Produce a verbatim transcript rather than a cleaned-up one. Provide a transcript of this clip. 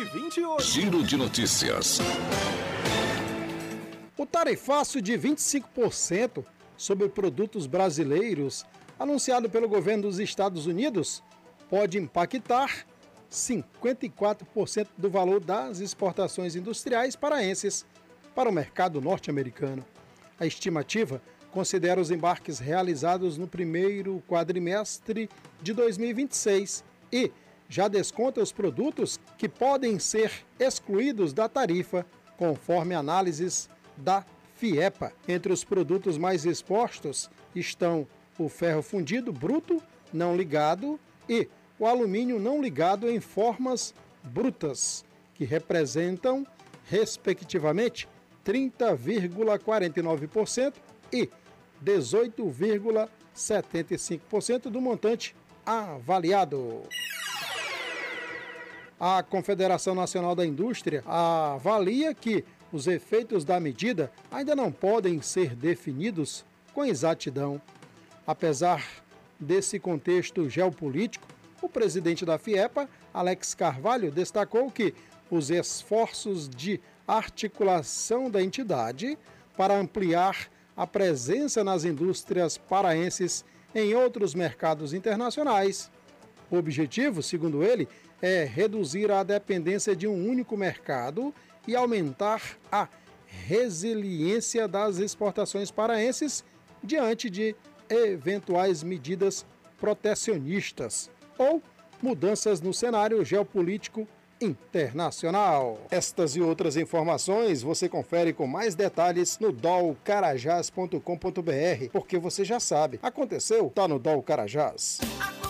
vinte e oito. Giro de notícias. O tarifaço de vinte e cinco por cento sobre produtos brasileiros, anunciado pelo governo dos Estados Unidos, pode impactar cinquenta e quatro por cento do valor das exportações industriais paraenses para o mercado norte-americano. A estimativa considera os embarques realizados no primeiro quadrimestre de dois mil e vinte e seis e já desconta os produtos que podem ser excluídos da tarifa, conforme análises da FIEPA. Entre os produtos mais expostos estão o ferro fundido bruto não ligado e o alumínio não ligado em formas brutas, que representam, respectivamente, trinta vírgula quarenta e nove por cento e dezoito vírgula setenta e cinco por cento do montante avaliado. A Confederação Nacional da Indústria avalia que os efeitos da medida ainda não podem ser definidos com exatidão. Apesar desse contexto geopolítico, o presidente da FIEPA, Alex Carvalho, destacou que os esforços de articulação da entidade para ampliar a presença nas indústrias paraenses em outros mercados internacionais. O objetivo, segundo ele, é reduzir a dependência de um único mercado e aumentar a resiliência das exportações paraenses diante de eventuais medidas protecionistas ou mudanças no cenário geopolítico internacional. Estas e outras informações você confere com mais detalhes no dol carajás ponto com ponto br, porque você já sabe, aconteceu, tá no Dol Carajás.